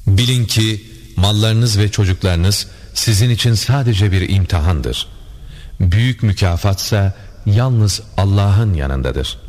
Bilin ki mallarınız ve çocuklarınız sizin için sadece bir imtihandır. Büyük mükafatsa yalnız Allah'ın yanındadır.